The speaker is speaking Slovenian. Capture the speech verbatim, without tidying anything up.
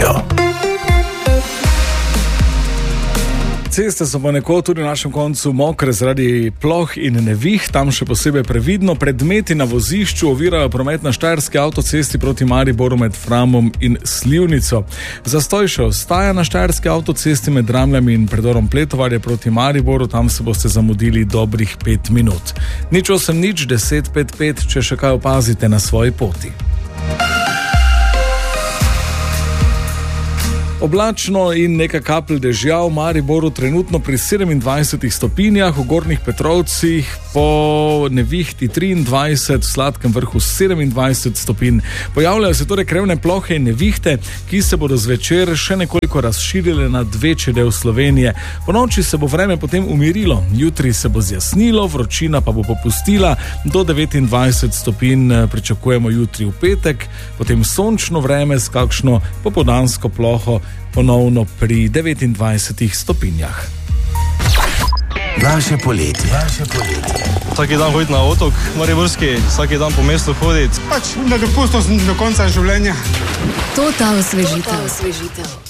Radio. Ceste so ponekod tudi na našem koncu mokre zaradi ploh in neviht, tam še posebej previdno. Predmeti na vozišču ovirajo promet na štajerski avtocesti proti Mariboru med Framom in Slivnico. Zastoj še ostaja na štajerski avtocesti med Dramljami in predorom Pletovarje proti Mariboru, tam se boste zamudili dobrih pet minut. Nič osem nič deset pet pet, če še kaj opazite na svoji poti. Oblačno in nekaj kapelj dežja v Mariboru trenutno pri sedemindvajsetih stopinjah, v Gornjih Petrovcih po nevihti triindvajset, v Sladkem Vrhu sedemindvajset stopinj. Pojavljajo se torej krevne plohe in nevihte, ki se bodo zvečer še nekoliko razširile nad večji del Slovenije. Po noči se bo vreme potem umirilo, jutri se bo zjasnilo, vročina pa bo popustila, do devetindvajset stopinj pričakujemo jutri v petek, potem sončno vreme s kakšno popoldansko ploho ponovno pri devetindvajsetih stopinjah. Naše poletje. Naše poletje. Vsaki dan hoditi na otok mariborski, vsaki dan po mestu hoditi. Pač na dopustu do konca življenja. Total osvežitev.